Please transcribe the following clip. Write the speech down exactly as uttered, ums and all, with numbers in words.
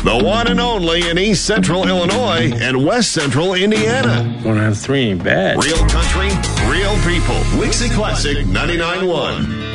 The one and only in East Central Illinois and West Central Indiana. One out of three ain't bad. Real country, real people. Wixie Classic ninety-nine point one.